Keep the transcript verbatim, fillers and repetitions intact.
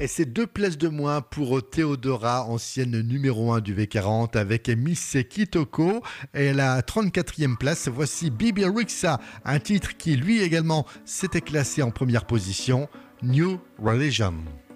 Et c'est deux places de moins pour Théodora, ancienne numéro un du V quarante avec Miss Kitoko. Et la trente-quatrième place, voici Bibi Rexha, un titre qui lui également s'était classé en première position, New Religion.